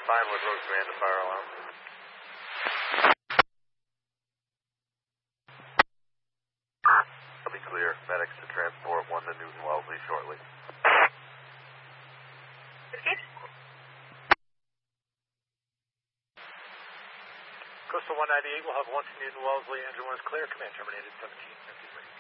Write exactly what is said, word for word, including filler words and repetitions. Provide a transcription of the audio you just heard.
Pinewood Road Command to fire alarm. I'll be clear. Medics to transport one to Newton Wellesley shortly. Coastal one ninety-eight will have one to Newton Wellesley. Engine one is clear. Command terminated seventeen fifty-three.